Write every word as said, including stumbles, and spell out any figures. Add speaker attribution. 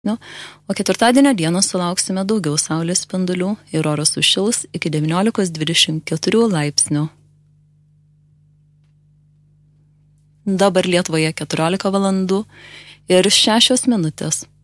Speaker 1: o ketvirtadienio dieną sulauksime daugiau saulės spindulių ir oras sušils iki devyniolikos dvidešimt keturių laipsnių. Dabar Lietuvoje keturiolika valandų ir šešios minutės.